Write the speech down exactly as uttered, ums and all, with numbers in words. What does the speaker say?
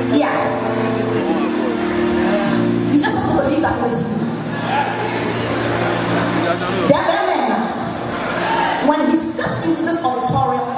Yeah. You just have to believe that it is you. There are men. When he steps into this auditorium,